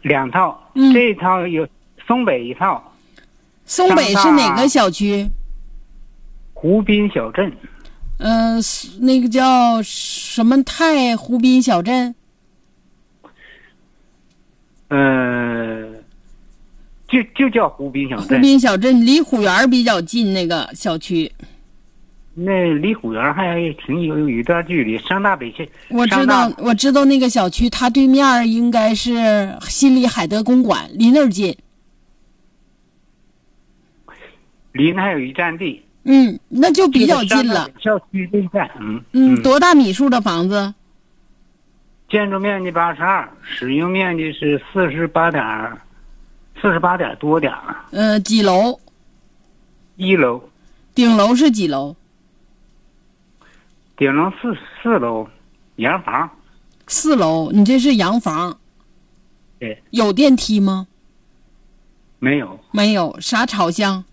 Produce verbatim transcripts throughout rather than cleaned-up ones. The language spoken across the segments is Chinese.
两套， 嗯， 这一套有松北一套。 松北是哪个小区？ 湖滨小镇。 嗯、呃，那个叫什么泰湖滨小镇？ 呃，就就叫湖滨小镇。 湖滨小镇离虎园比较近，那个小区。 那离虎园还挺有有一段距离，上大北去。 我知道，我知道那个小区，它对面应该是新里海德公馆，离那儿近。 离那还有一站地。 嗯，那就比较近了。 校区对站。嗯嗯，多大米数的房子？ 建筑面积八十二，使用面积是四十八点，四十八点多点。 呃，几楼？ 一楼。 顶楼是几楼？ 顶楼四四楼，洋房。 四楼，你这是洋房。 对。 有电梯吗？ 没有。 没有，啥朝向？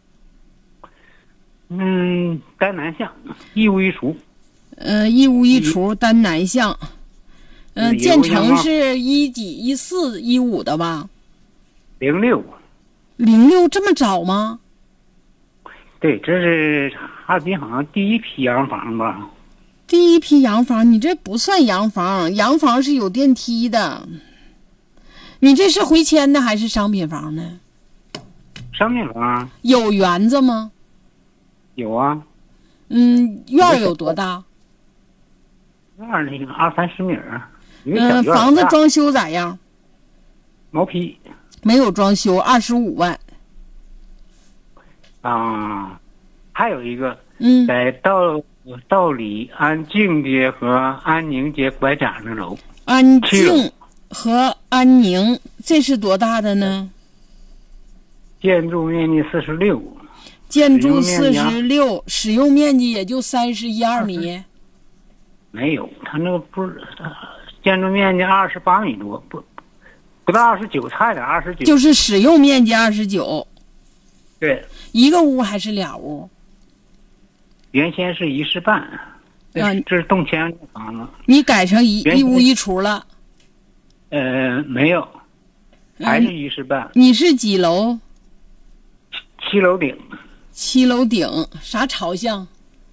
嗯，单南向，一屋一厨。 呃，一屋一厨，单南向。嗯、呃，建成是一几一四一五的吧？ 零六。 零六这么早吗？ 对，这是哈尔滨好像第一批洋房吧。 第一批洋房，你这不算洋房，洋房是有电梯的。你这是回迁的还是商品房呢？ 商品房。 有园子吗？ 有啊。 嗯，院儿有多大？ 院儿那个二三十米啊。 嗯、呃，房子装修咋样？ 毛坯。 没有装修，二十五万。 啊，还有一个， 嗯， 在道道里安静街和安宁街拐角的楼。 安静和安宁，这是多大的呢？ 建筑面积四十六。 建筑四十六，使用面积也就三十一二米。 没有，他那个不是，建筑面积二十八米多，不不到二十九，差点二十九。 就是使用面积二十九。 对。 一个屋还是俩屋？ 原先是一室半。啊，这是动迁房子。 你改成一一屋一厨了？ 呃，没有，还是一室半。 嗯、你是几楼？ 七楼顶。 七楼顶，啥朝向？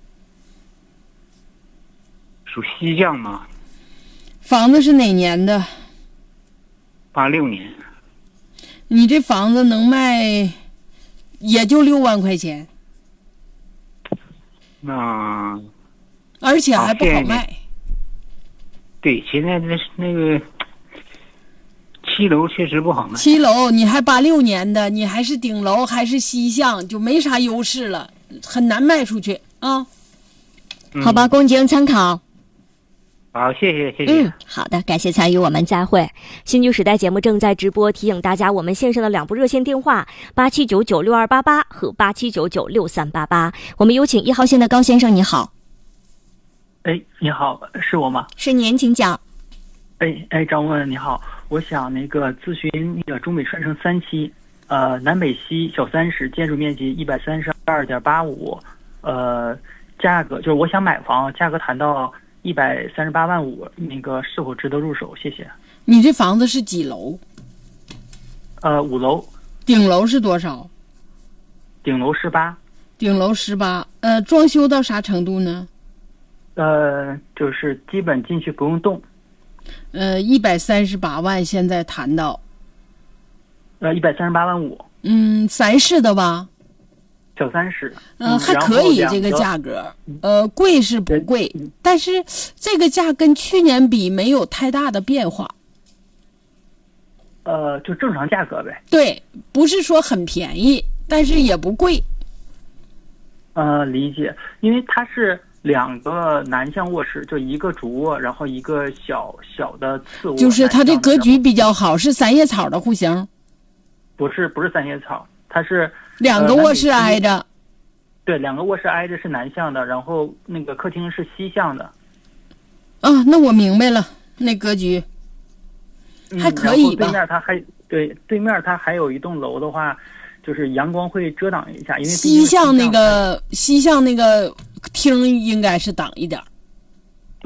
属西向吗？ 房子是哪年的？ 八六年。 你这房子能卖，也就六万块钱。 那。 而且还不好卖。 好，对，现在那那个七楼确实不好卖。 七楼你还八六年的，你还是顶楼，还是西向，就没啥优势了，很难卖出去啊。 嗯、好吧，供经参考。 好，谢谢谢谢。 嗯，好的，感谢参与，我们再会。新剧时代节目正在直播，提醒大家，我们线上的两部热线电话八七九九六二八八和八七九九六三八八。我们有请一号线的高先生，你好。 哎，你好，是我吗？ 是您，请讲。 哎哎，张问你好，我想那个咨询那个中北传承三期，呃，南北西小三室，建筑面积一百三十二点八五，呃，价格就是我想买房，价格谈到一百三十八万五，那个是否值得入手？谢谢。 你这房子是几楼？ 呃，五楼。 顶楼是多少？ 顶楼十八。 顶楼十八，呃，装修到啥程度呢？ 呃，就是基本进去不用动。 呃，一百三十八万，现在谈到。 呃，一百三十八万五。 嗯，三室的吧？ 小三室。 嗯、呃，还可以这个价格。呃，贵是不贵，嗯、但是这个价跟去年比没有太大的变化。 呃，就正常价格呗。 对，不是说很便宜，但是也不贵。 呃，理解，因为它是。两个南向卧室，就一个主卧，然后一个小小的次卧。 就是它这格局比较好，是三叶草的户型。 不是，不是三叶草，它是两个卧室挨着。 呃、对，两个卧室挨着是南向的，然后那个客厅是西向的。 啊，那我明白了，那格局、嗯、还可以吧？ 对面它还对对面它还有一栋楼的话，就是阳光会遮挡一下，因为西向那个西向那个。厅应该是挡一点。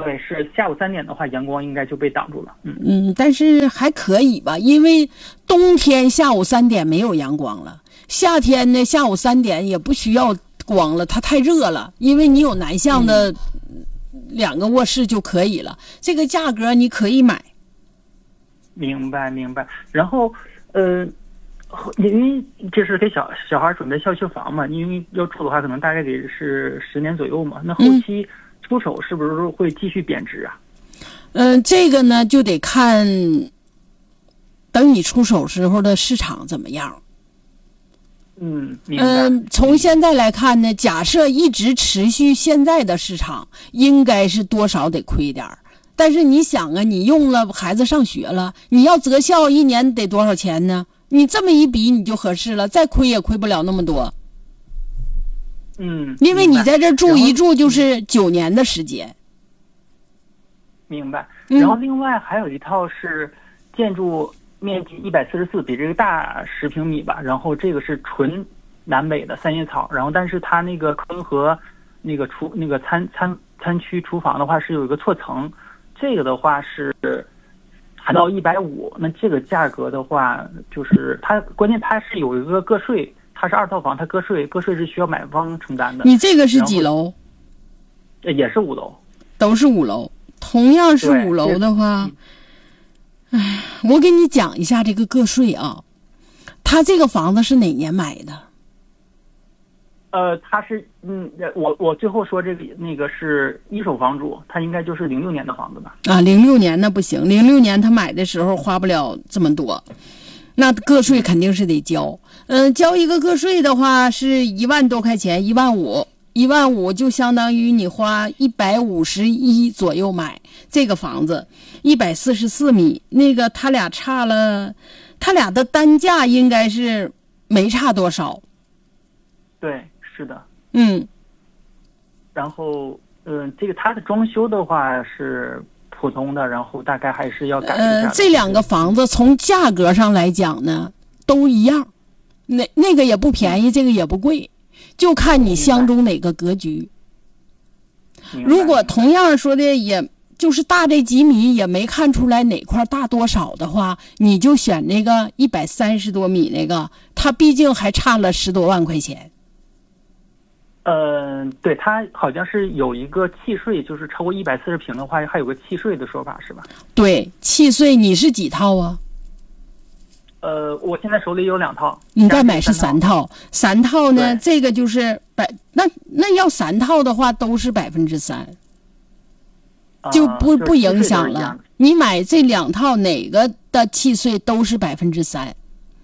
对，是下午三点的话，阳光应该就被挡住了。嗯嗯，但是还可以吧，因为冬天下午三点没有阳光了，夏天呢下午三点也不需要光了，它太热了，因为你有南向的两个卧室就可以了。嗯、这个价格你可以买。 明白明白。然后，呃，因为这是给小小孩准备校区房嘛，因为要住的话，可能大概得是十年左右嘛。那后期出手是不是会继续贬值啊？ 嗯、呃，这个呢就得看等你出手时候的市场怎么样。 嗯，明白。 嗯、呃，从现在来看呢，假设一直持续现在的市场，应该是多少得亏点儿。但是你想啊，你用了孩子上学了，你要择校一年得多少钱呢？你这么一比你就合适了，再亏也亏不了那么多。 嗯， 因为你在这住一住就是九年的时间。 明白。然后另外还有一套是建筑面积一百四十四，比这个大十平米吧。然后这个是纯南北的三叶草，然后但是它那个坑和那个厨那个餐餐餐区厨房的话是有一个错层。这个的话是谈到一百五，那这个价格的话，就是它关键它是有一个个税，它是二套房，它个税个税是需要买方承担的。 你这个是几楼？ 也是五楼， 都是五楼。同样是五楼的话，哎，我给你讲一下这个个税啊。他这个房子是哪年买的？ 呃，他是嗯，我我最后说这个那个是一手房主，他应该就是零六年的房子吧？ 啊，零六年那不行，零六年他买的时候花不了这么多，那个税肯定是得交。嗯、呃，交一个个税的话是一万多块钱，一万五，一万五就相当于你花一百五十一左右买这个房子，一百四十四米，那个他俩差了，他俩的单价应该是没差多少。 对。是的， 嗯， 然后，嗯、呃，这个它的装修的话是普通的，然后大概还是要改一下。 呃，这两个房子从价格上来讲呢，都一样，那那个也不便宜，这个也不贵，就看你相中哪个格局。如果同样说的，也就是大这几米，也没看出来哪块大多少的话，你就选那个一百三十多米那个，它毕竟还差了十多万块钱。 嗯、呃，对，它好像是有一个契税，就是超过一百四十平的话，还有个契税的说法，是吧？ 对，契税你是几套啊？ 呃，我现在手里有两套。 你再买是三套，三套呢，这个就是百那那要三套的话都是百分之三，就不、呃、不影响了。你买这两套哪个的契税都是百分之三。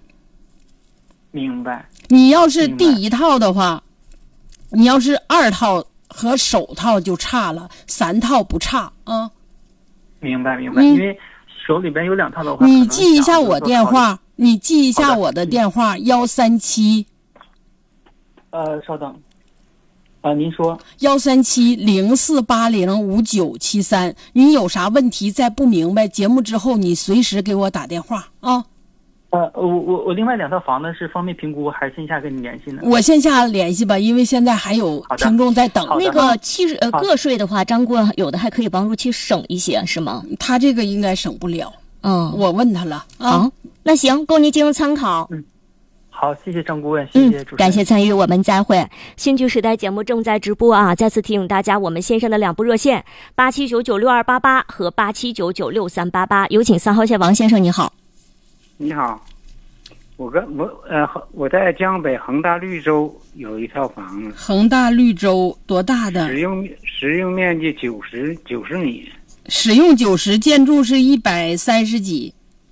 明白。 你要是第一套的话。你要是二套和首套就差了，三套不差啊。 明白明白、嗯，因为手里边有两套的话， 你记一下我电话，你记一下我的电话幺三七。 呃，稍等，呃，您说幺三七零四八零五九七三。你有啥问题再不明白，节目之后你随时给我打电话啊。 呃，我我我另外两套房子是方便评估，还是线下跟你联系呢？ 我线下联系吧，因为现在还有听众在等。 那个契呃个税的话，张顾问有的还可以帮助去省一些，是吗？ 他这个应该省不了。 嗯， 我问他了。 啊，哦、那行，供您进行参考。 嗯，好，谢谢张顾问，谢谢主持人、 嗯，感谢参与，我们再会。新居时代节目正在直播啊！再次提醒大家，我们线上的两部热线八七九九六二八八和八七九九六三八八，有请三号线王先生，你好。 你好。我跟我呃，我在江北恒大绿洲有一套房子。 恒大绿洲多大的？ 使用使用面积九十九十米。 使用九十，建筑是一百三十几。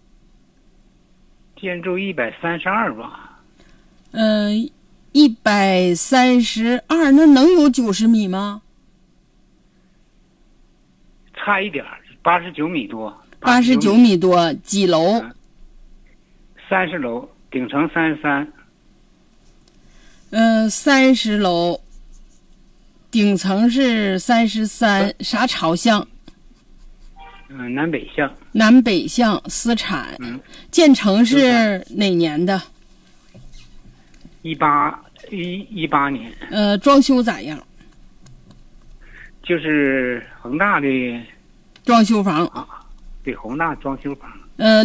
建筑一百三十二吧。 嗯、呃，一百三十二，那能有九十米吗？ 差一点，八十九米多。 八十九米多，几楼？ 三十楼。顶层三十三， 嗯，三十楼，顶层是三十三，啥朝向？ 嗯、呃，南北向。 南北向，私产。 嗯。 建成是哪年的？ 一八一一八年。 呃，装修咋样？ 就是恒大的装修房， 啊，对，恒大装修房。 呃，